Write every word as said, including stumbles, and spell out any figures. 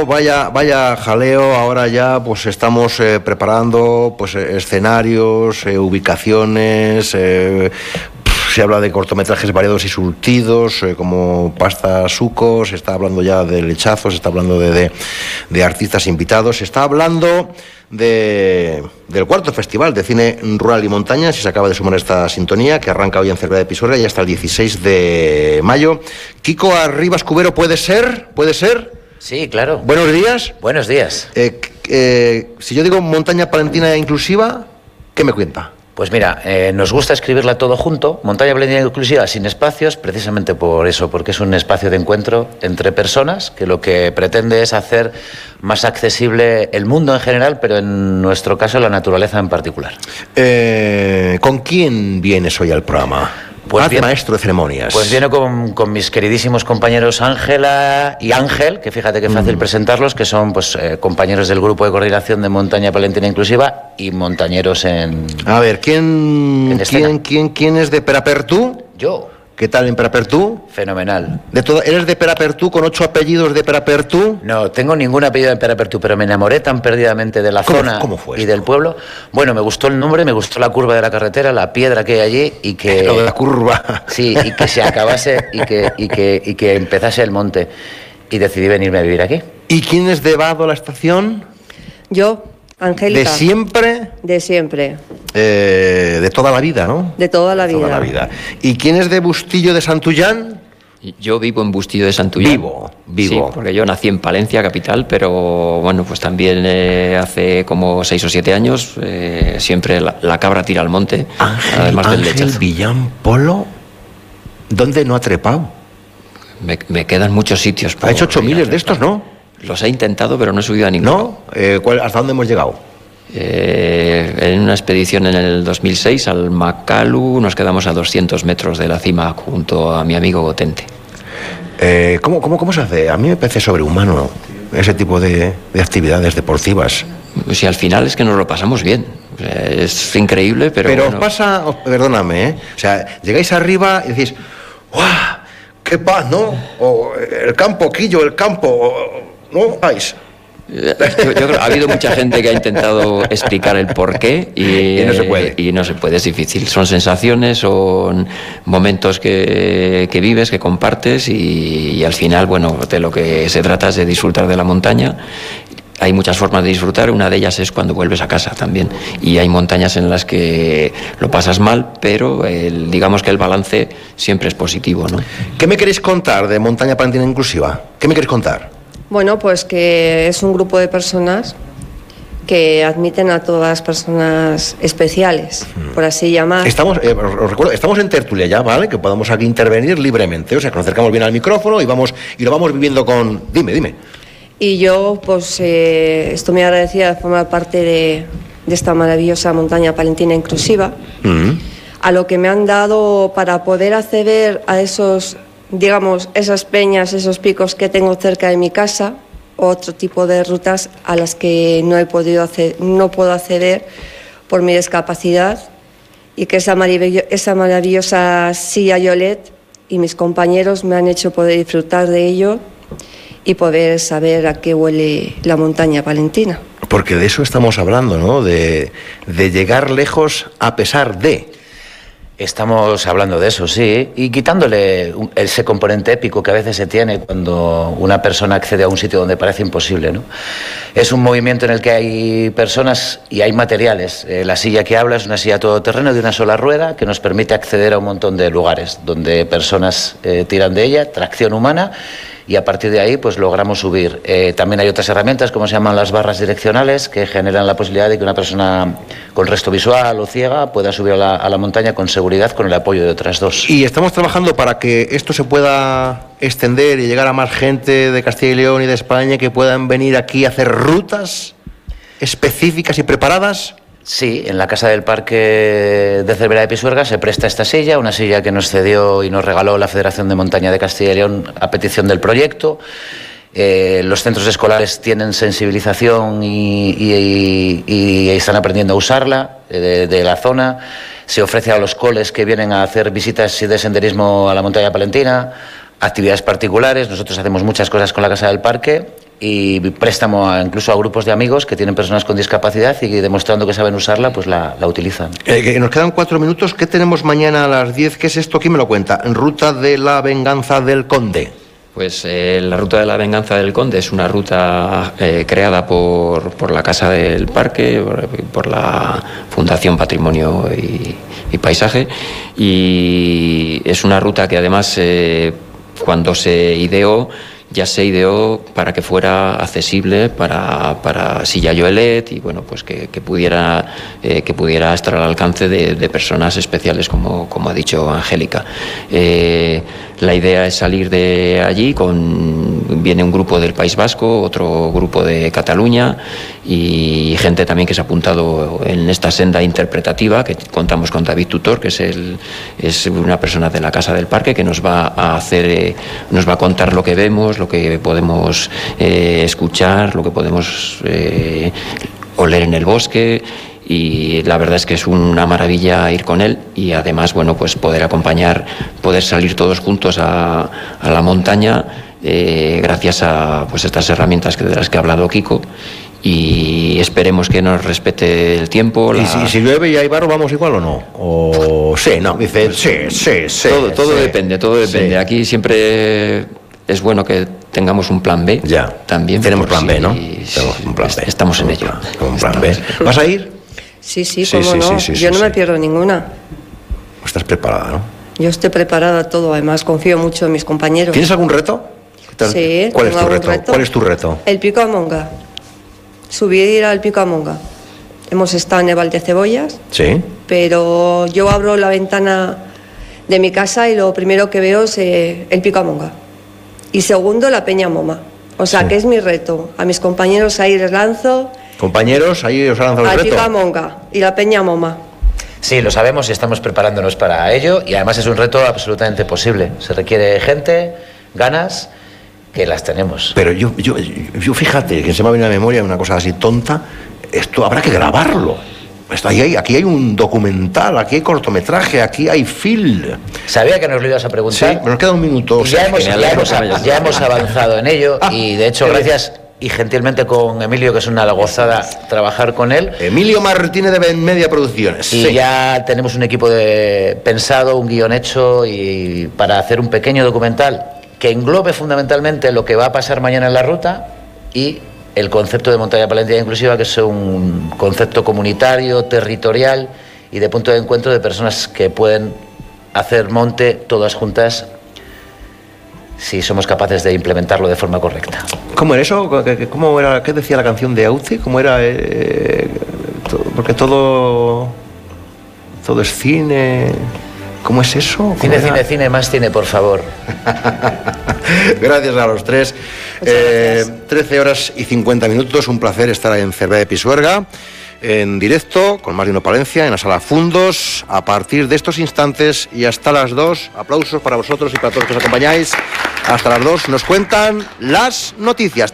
jaleo, vaya, vaya jaleo. Ahora ya pues estamos eh, preparando pues escenarios, eh, ubicaciones. Eh, Se habla de cortometrajes variados y surtidos, eh, como Pasta Suco, se está hablando ya de lechazos, se está hablando de, de, de artistas invitados, se está hablando de, del cuarto Festival de Cine Rural y Montaña, si se acaba de sumar esta sintonía, que arranca hoy en Cervera de Pisuerga y hasta el dieciséis de mayo. Kiko Arribas Cubero, ¿puede ser? ¿Puede ser? Sí, claro. Buenos días. Buenos días. Eh, eh, si yo digo montaña palentina inclusiva, ¿qué me cuenta? Pues mira, eh, nos gusta escribirla todo junto, montaña palentina inclusiva sin espacios, precisamente por eso, porque es un espacio de encuentro entre personas que lo que pretende es hacer más accesible el mundo en general, pero en nuestro caso la naturaleza en particular. Eh, ¿Con quién vienes hoy al programa? Pues bien, maestro de ceremonias. Pues viene con, con mis queridísimos compañeros Ángela y Ángel, que fíjate que fácil mm. presentarlos, que son pues eh, compañeros del grupo de coordinación de Montaña Palentina Inclusiva y montañeros en... A ver, ¿quién, ¿quién, quién, quién es de Perapertú? Yo. ¿Qué tal en Perapertú? Fenomenal. ¿De todo, ¿Eres de Perapertú con ocho apellidos de Perapertú? No, tengo ningún apellido de Perapertú, pero me enamoré tan perdidamente de la ¿Cómo, zona ¿cómo fue y esto? del pueblo. Bueno, me gustó el nombre, me gustó la curva de la carretera, la piedra que hay allí y que... Lo de la curva. Sí, y que se acabase y que, y que, y que empezase el monte. Y decidí venirme a vivir aquí. ¿Y quién es de Vado la estación? Yo, Angélica. ¿De siempre? De siempre. Eh, de toda la vida, ¿no? De toda la de vida. Toda la vida. ¿Y quién es de Bustillo de Santullán? Yo vivo en Bustillo de Santullán. Vivo, vivo. Sí, porque yo nací en Palencia, capital, pero bueno, pues también eh, hace como seis o siete años eh, siempre la, la cabra tira al monte, Ángel, además del Ángel lechazo. Villán Polo, ¿dónde no ha trepado? Me, me quedan muchos sitios. Ha hecho ocho miles de estos, ¿no? Los he intentado, pero no he subido a ninguno. ¿No? Eh, ¿cuál, ¿Hasta dónde hemos llegado? Eh, en una expedición en el dos mil seis al Makalu nos quedamos a doscientos metros de la cima junto a mi amigo Gotente. Eh, ¿cómo, cómo, ¿Cómo se hace? A mí me parece sobrehumano ese tipo de, de actividades deportivas. Si al final es que nos lo pasamos bien. Es increíble, pero... Pero bueno. os pasa, os, perdóname, ¿eh? O sea, llegáis arriba y decís, ¡guau! ¡Qué paz!, ¿no? O el campo, Quillo, el campo, ¿no? ¿Vais? Yo, yo creo que ha habido mucha gente que ha intentado explicar el porqué y, y no se puede. Y no se puede, es difícil. Son sensaciones, son momentos que, que vives, que compartes y, y al final, bueno, de lo que se trata es de disfrutar de la montaña. Hay muchas formas de disfrutar, una de ellas es cuando vuelves a casa también. Y hay montañas en las que lo pasas mal, pero el, digamos que el balance siempre es positivo, ¿no? ¿Qué me queréis contar de Montaña Palentina Inclusiva? ¿Qué me queréis contar? Bueno, pues que es un grupo de personas que admiten a todas las personas especiales, por así llamar. Estamos, eh, os, os recuerdo, estamos en tertulia ya, ¿vale? Que podamos aquí intervenir libremente, o sea, que nos acercamos bien al micrófono y vamos y lo vamos viviendo con... Dime, dime. Y yo, pues, eh, estoy muy agradecida de formar parte de, de esta maravillosa Montaña Palentina Inclusiva, Mm. a lo que me han dado para poder acceder a esos, digamos, esas peñas, esos picos que tengo cerca de mi casa, otro tipo de rutas a las que no he podido hacer, no puedo acceder por mi discapacidad, y que esa, maravillo, esa maravillosa silla Yolet y mis compañeros me han hecho poder disfrutar de ello y poder saber a qué huele la montaña palentina. Porque de eso estamos hablando, ¿no? De, de llegar lejos a pesar de... Estamos hablando de eso, sí, y quitándole ese componente épico que a veces se tiene cuando una persona accede a un sitio donde parece imposible, ¿no? Es un movimiento en el que hay personas y hay materiales. Eh, la silla que habla es una silla todoterreno de una sola rueda que nos permite acceder a un montón de lugares donde personas eh, tiran de ella, tracción humana, y a partir de ahí pues logramos subir. Eh, también hay otras herramientas, como se llaman las barras direccionales, que generan la posibilidad de que una persona con resto visual o ciega pueda subir a la, a la montaña con seguridad con el apoyo de otras dos. Y estamos trabajando para que esto se pueda extender y llegar a más gente de Castilla y León y de España que puedan venir aquí a hacer rutas específicas y preparadas. Sí, en la Casa del Parque de Cervera de Pisuerga se presta esta silla, una silla que nos cedió y nos regaló la Federación de Montaña de Castilla y León a petición del proyecto. Eh, los centros escolares tienen sensibilización y, y, y, y están aprendiendo a usarla de, de la zona. Se ofrece a los coles que vienen a hacer visitas de senderismo a la montaña palentina, actividades particulares. Nosotros hacemos muchas cosas con la Casa del Parque y préstamo a, incluso a grupos de amigos que tienen personas con discapacidad y demostrando que saben usarla, pues la, la utilizan. Eh, nos quedan cuatro minutos. ¿Qué tenemos mañana a las diez? ¿Qué es esto? ¿Quién me lo cuenta? Ruta de la Venganza del Conde. Pues eh, la Ruta de la Venganza del Conde es una ruta eh, creada por, por la Casa del Parque, por, por la Fundación Patrimonio y, y Paisaje, y es una ruta que además eh, cuando se ideó, ya se ideó para que fuera accesible para, para silla y L E D y bueno, pues que, que pudiera eh, que pudiera estar al alcance de, de personas especiales, como, como ha dicho Angélica. Eh, la idea es salir de allí con viene un grupo del País Vasco, otro grupo de Cataluña y gente también que se ha apuntado en esta senda interpretativa, que contamos con David Tutor, que es el es una persona de la Casa del Parque que nos va a hacer eh, nos va a contar lo que vemos, lo que podemos eh, escuchar, lo que podemos eh, oler en el bosque, y la verdad es que es una maravilla ir con él y además, bueno, pues poder acompañar, poder salir todos juntos a, a la montaña eh, gracias a pues estas herramientas que, de las que ha hablado Kiko, y esperemos que nos respete el tiempo. La... ¿Y si, si llueve y hay barro, vamos igual o no? O sí, no, dice, sí, sí, sí. Todo, todo sí. depende, todo depende. Sí. Aquí siempre es bueno que tengamos un plan B. Ya. También. Tenemos plan B, si, ¿no? Si, Tenemos un plan B. Estamos en ello. Un plan B. ¿Vas a ir? Sí, sí, Sí, cómo sí, no. sí, sí, Yo sí, no sí. me pierdo ninguna. Estás preparada, ¿no? Yo estoy preparada a todo, además confío mucho en mis compañeros. ¿Tienes algún reto? Sí, ¿Cuál es tengo tu algún reto? reto. ¿Cuál es tu reto? El Pico Amonga. Subir al Pico Amonga. Hemos estado en el Valdecebollas, Sí. pero yo abro la ventana de mi casa y lo primero que veo es eh, el Pico Amonga. Y segundo, la Peña Moma. O sea, Sí. que es mi reto. A mis compañeros ahí les lanzo Compañeros, ahí os ha lanzado el al reto. Pico Amonga y la Peña Moma. Sí, lo sabemos y estamos preparándonos para ello, y además es un reto absolutamente posible. Se requiere gente, ganas, que las tenemos. Pero yo, yo, yo fíjate, que se me ha venido a la memoria una cosa así tonta, esto habrá que grabarlo. Esto, ahí hay, aquí hay un documental, aquí hay cortometraje, aquí hay film. Sabía que nos lo ibas a Sí, preguntar. nos queda un minuto. Y ya, hemos, genial, ya, ¿eh? hemos, ya hemos avanzado en ello, Ah, y de hecho, qué bien. gracias y gentilmente con Emilio, que es una gozada trabajar con él. Emilio Martínez de Ben Media Producciones. Y Sí. ya tenemos un equipo de, pensado, un guión hecho, y para hacer un pequeño documental que englobe fundamentalmente lo que va a pasar mañana en la ruta y el concepto de montaña palentilla inclusiva, que es un concepto comunitario, territorial y de punto de encuentro de personas que pueden hacer monte todas juntas si somos capaces de implementarlo de forma correcta. ¿Cómo era eso? ¿Cómo era? ¿Qué decía la canción de Auzi? ¿Cómo era? Eh, to- porque todo, todo es cine. ¿Cómo es eso? ¿Cómo Cine, era? cine, cine, más cine, por favor. Gracias a los tres. Eh, trece horas y cincuenta minutos. Un placer estar en Cervera de Pisuerga, en directo, con Marino Palencia, en la sala Fundos, a partir de estos instantes y hasta las dos. Aplausos para vosotros y para todos los que os acompañáis. Hasta las dos nos cuentan las noticias.